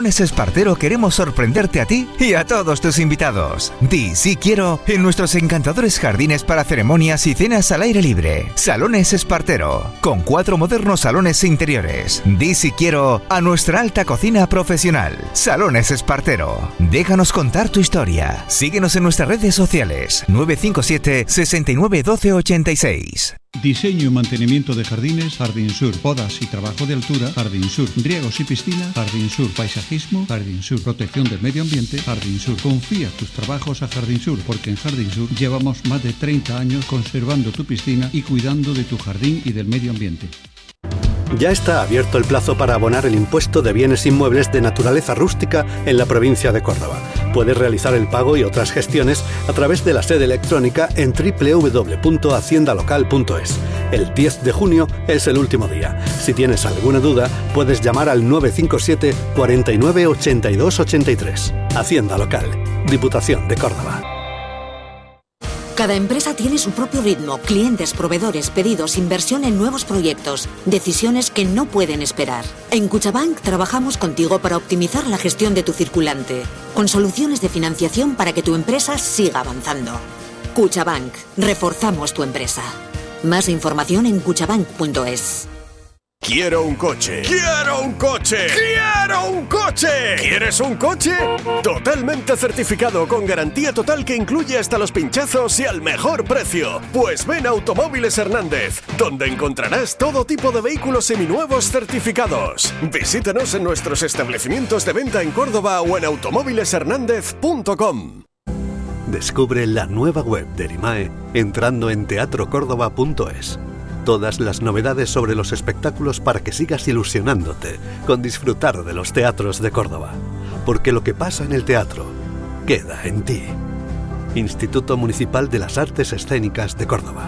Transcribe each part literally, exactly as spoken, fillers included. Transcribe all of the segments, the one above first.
En Espartero queremos sorprenderte a ti y a todos tus invitados. Di sí quiero en nuestros encantadores jardines para ceremonias y cenas al aire libre. Salones Espartero, con cuatro modernos salones interiores. Di sí quiero a nuestra alta cocina profesional. Salones Espartero. Déjanos contar tu historia. Síguenos en nuestras redes sociales. nueve cinco siete, seis nueve uno dos, ocho seis. Diseño y mantenimiento de jardines, Jardín Sur. Podas y trabajo de altura, Jardín Sur. Riegos y piscina, Jardín Sur. Paisajismo, Jardín Sur. Protección del medio ambiente, Jardín Sur. Confía tus trabajos a Jardín Sur, porque en Jardín Sur llevamos más de treinta años conservando tu piscina y cuidando de tu jardín y del medio ambiente. Ya está abierto el plazo para abonar el impuesto de bienes inmuebles de naturaleza rústica en la provincia de Córdoba. Puedes realizar el pago y otras gestiones a través de la sede electrónica en doble u doble u doble u punto hacienda local punto es. El diez de junio es el último día. Si tienes alguna duda, puedes llamar al nueve cinco siete, cuarenta y nueve, ochenta y dos, ochenta y tres. Hacienda Local, Diputación de Córdoba. Cada empresa tiene su propio ritmo, clientes, proveedores, pedidos, inversión en nuevos proyectos, decisiones que no pueden esperar. En Cuchabank trabajamos contigo para optimizar la gestión de tu circulante, con soluciones de financiación para que tu empresa siga avanzando. Cuchabank, reforzamos tu empresa. Más información en cuchabank punto es. Quiero un coche. ¡Quiero un coche! ¡Quiero un coche! ¿Quieres un coche? Totalmente certificado, con garantía total que incluye hasta los pinchazos y al mejor precio. Pues ven a Automóviles Hernández, donde encontrarás todo tipo de vehículos seminuevos certificados. Visítanos en nuestros establecimientos de venta en Córdoba o en automóviles hernández punto com. Descubre la nueva web de Erimae entrando en teatro córdoba punto es. Todas las novedades sobre los espectáculos para que sigas ilusionándote con disfrutar de los teatros de Córdoba. Porque lo que pasa en el teatro queda en ti. Instituto Municipal de las Artes Escénicas de Córdoba.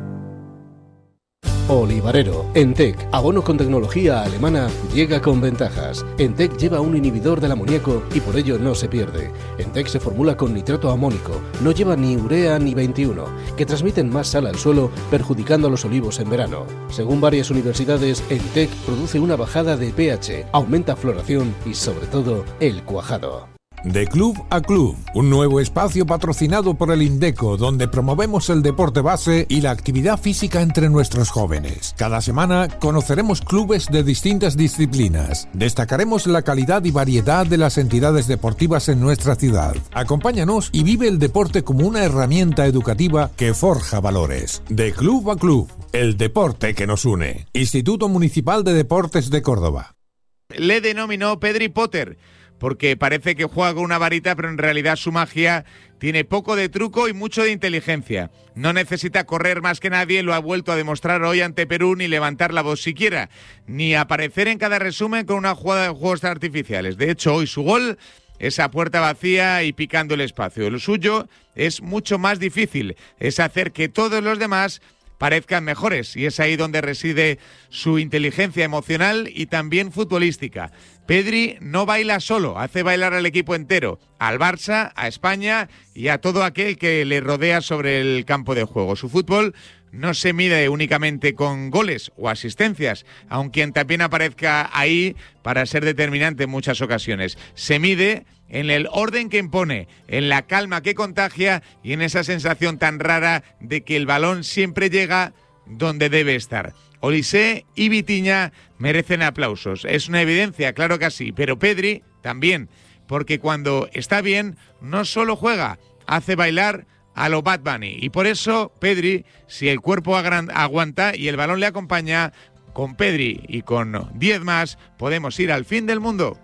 Olivarero. Entec, abono con tecnología alemana, llega con ventajas. Entec lleva un inhibidor del amoníaco y por ello no se pierde. Entec se formula con nitrato amónico, no lleva ni urea ni veintiuno, que transmiten más sal al suelo, perjudicando a los olivos en verano. Según varias universidades, Entec produce una bajada de pH, aumenta floración y sobre todo el cuajado. De Club a Club, un nuevo espacio patrocinado por el Indeco, donde promovemos el deporte base y la actividad física entre nuestros jóvenes. Cada semana conoceremos clubes de distintas disciplinas. Destacaremos la calidad y variedad de las entidades deportivas en nuestra ciudad. Acompáñanos y vive el deporte como una herramienta educativa que forja valores. De Club a Club, el deporte que nos une. Instituto Municipal de Deportes de Córdoba. Le denominó Pedri Potter, porque parece que juega con una varita, pero en realidad su magia tiene poco de truco y mucho de inteligencia. No necesita correr más que nadie, lo ha vuelto a demostrar hoy ante Perú, ni levantar la voz siquiera, ni aparecer en cada resumen con una jugada de juegos artificiales. De hecho, hoy su gol es a puerta vacía y picando el espacio. Lo suyo es mucho más difícil, es hacer que todos los demás parezcan mejores, y es ahí donde reside su inteligencia emocional y también futbolística. Pedri no baila solo, hace bailar al equipo entero, al Barça, a España y a todo aquel que le rodea sobre el campo de juego. Su fútbol no se mide únicamente con goles o asistencias, aunque también aparezca ahí para ser determinante en muchas ocasiones. Se mide en el orden que impone, en la calma que contagia y en esa sensación tan rara de que el balón siempre llega donde debe estar. Olise y Vitinha merecen aplausos. Es una evidencia, claro que sí, pero Pedri también, porque cuando está bien no solo juega, hace bailar a lo Bad Bunny. Y por eso Pedri, si el cuerpo aguanta y el balón le acompaña, con Pedri y con diez más podemos ir al fin del mundo.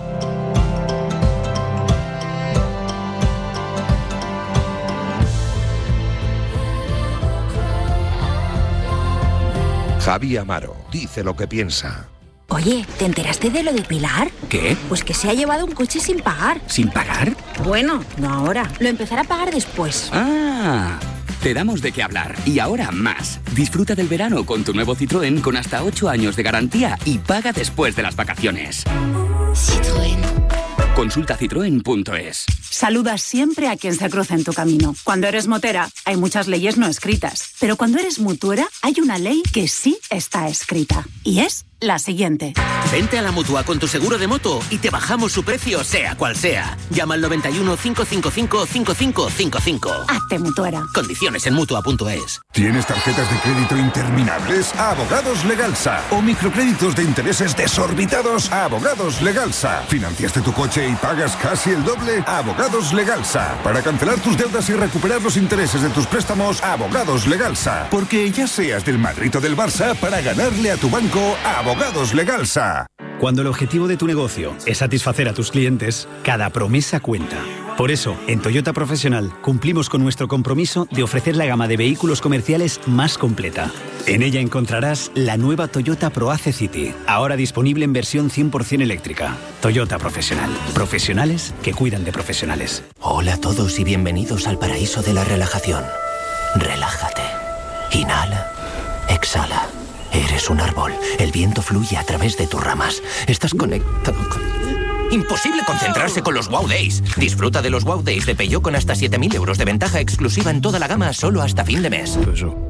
Javi Amaro dice lo que piensa. Oye, ¿te enteraste de lo de Pilar? ¿Qué? Pues que se ha llevado un coche sin pagar. ¿Sin pagar? Bueno, no ahora. Lo empezará a pagar después. Ah, te damos de qué hablar. Y ahora más. Disfruta del verano con tu nuevo Citroën con hasta ocho años de garantía y paga después de las vacaciones. Citroën. Consulta citroen punto es. Saluda siempre a quien se cruce en tu camino. Cuando eres motera, hay muchas leyes no escritas. Pero cuando eres mutuera, hay una ley que sí está escrita. Y es la siguiente. Vente a la Mutua con tu seguro de moto y te bajamos su precio, sea cual sea. Llama al noventa y uno, cinco cinco cinco, cinco cinco cinco cinco. Hazte mutuera. Condiciones en mutua punto es. ¿Tienes tarjetas de crédito interminables? Abogados Legalsa. ¿O microcréditos de intereses desorbitados? Abogados Legalsa. ¿Financiaste tu coche y pagas casi el doble? Abogados Legalsa. Para cancelar tus deudas y recuperar los intereses de tus préstamos, Abogados Legalsa. Porque ya seas del Madrid o del Barça, para ganarle a tu banco, Abogados Legalsa. Cuando el objetivo de tu negocio es satisfacer a tus clientes, cada promesa cuenta. Por eso, en Toyota Profesional cumplimos con nuestro compromiso de ofrecer la gama de vehículos comerciales más completa. En ella encontrarás la nueva Toyota ProAce City, ahora disponible en versión cien por ciento eléctrica. Toyota Profesional. Profesionales que cuidan de profesionales. Hola a todos y bienvenidos al paraíso de la relajación. Relájate. Inhala. Exhala. Eres un árbol. El viento fluye a través de tus ramas. Estás conectado con... Imposible concentrarse con los Wow Days. Disfruta de los Wow Days de Peugeot con hasta siete mil euros de ventaja exclusiva en toda la gama solo hasta fin de mes.